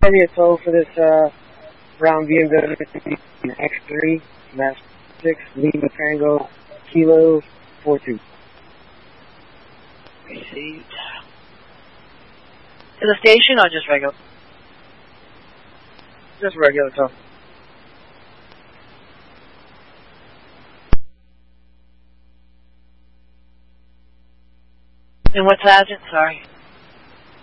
me a toll for this brown BMW X3, Mass 6, Lima Tango, Kilo 42. Received. To the station or just regular? Just regular toll. And what sergeant? Sorry.